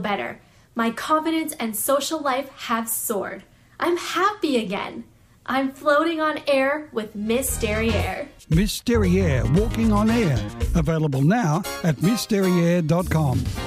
better. My confidence and social life have soared. I'm happy again. I'm floating on air with Miss Derriere. Miss Derriere, walking on air. Available now at missderriere.com.